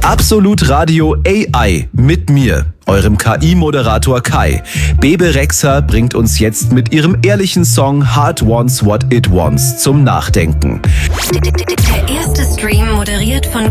Absolut Radio AI mit mir, eurem KI-Moderator Kai. Bebe Rexha bringt uns jetzt mit ihrem ehrlichen Song Heart Wants What It Wants zum Nachdenken. Der erste Stream moderiert von